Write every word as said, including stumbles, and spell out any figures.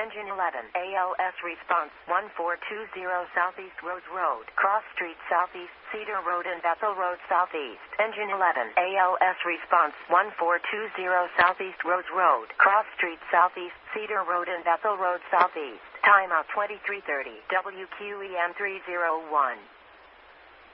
Engine eleven, A L S response, one four two zero Southeast Rose Road, Cross Street Southeast, Cedar Road and Bethel Road Southeast. Engine eleven, A L S response, one four two zero Southeast Rose Road, Cross Street Southeast, Cedar Road and Bethel Road Southeast. Timeout twenty-three thirty, W Q E M three oh one.